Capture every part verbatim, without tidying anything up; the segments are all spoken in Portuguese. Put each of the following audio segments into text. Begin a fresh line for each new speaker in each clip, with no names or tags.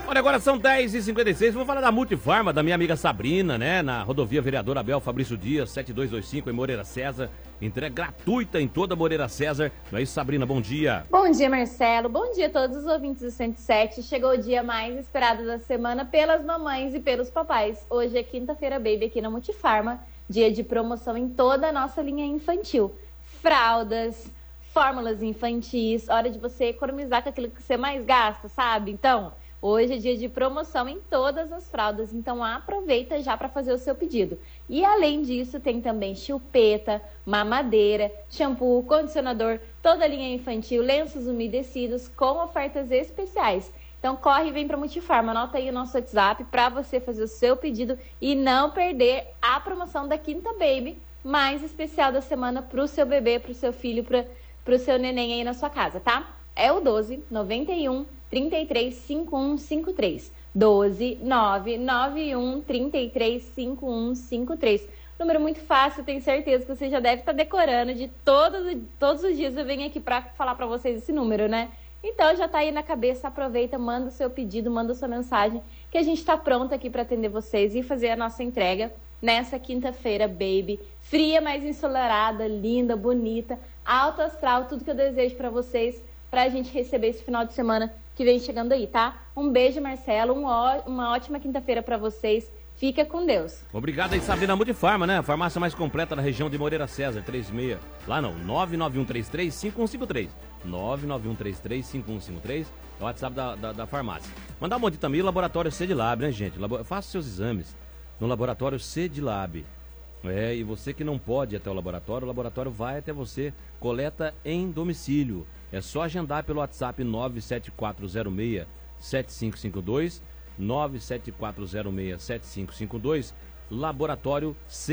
Olha, agora são dez e cinquenta e seis, vou falar da Multifarma, da minha amiga Sabrina, né? Na rodovia Vereador Abel Fabrício Dias, sete dois dois cinco, em Moreira César. Entrega gratuita em toda Moreira César. Não é isso, Sabrina? Bom dia.
Bom dia, Marcelo. Bom dia a todos os ouvintes do cento e sete. Chegou o dia mais esperado da semana pelas mamães e pelos papais. Hoje é quinta-feira, baby, aqui na Multifarma. Dia de promoção em toda a nossa linha infantil. Fraldas, fórmulas infantis. Hora de você economizar com aquilo que você mais gasta, sabe? Então... hoje é dia de promoção em todas as fraldas, então aproveita já para fazer o seu pedido. E além disso, tem também chupeta, mamadeira, shampoo, condicionador, toda a linha infantil, lenços umedecidos com ofertas especiais. Então corre e vem para Multifarma, anota aí o nosso WhatsApp para você fazer o seu pedido e não perder a promoção da Quinta Baby, mais especial da semana para o seu bebê, para o seu filho, para o seu neném aí na sua casa, tá? É o doze, noventa e um, trinta e três, cinquenta e um cinquenta e três. doze, nove nove um, trinta e três, cinquenta e um cinquenta e três. Número muito fácil, tenho certeza que você já deve estar decorando. De todos, todos os dias eu venho aqui para falar para vocês esse número, né? Então já tá aí na cabeça, aproveita, manda o seu pedido, manda a sua mensagem, que a gente tá pronta aqui para atender vocês e fazer a nossa entrega nessa quinta-feira, baby. Fria, mas ensolarada, linda, bonita, alto astral, tudo que eu desejo para vocês, pra gente receber esse final de semana que vem chegando aí, tá? Um beijo, Marcelo, um ó, uma ótima quinta-feira pra vocês. Fica com Deus.
Obrigado aí, Sabrina Multifarma, né? A farmácia mais completa da região de Moreira César, trinta e seis. Lá não, nove nove um três três, cinco um cinco três. nove nove um três três, cinco um cinco três. É o WhatsApp da, da, da farmácia. Mandar um monte também, laboratório Cedilab, né, gente? Labo... Faça seus exames no laboratório Cedilab. É, e você que não pode ir até o laboratório, o laboratório vai até você, coleta em domicílio. É só agendar pelo WhatsApp nove sete quatro zero seis, sete cinco cinco dois, nove sete quatro zero seis, sete cinco cinco dois, Laboratório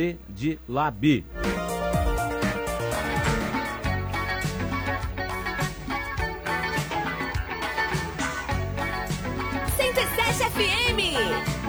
Cedilab.
cento e sete F M.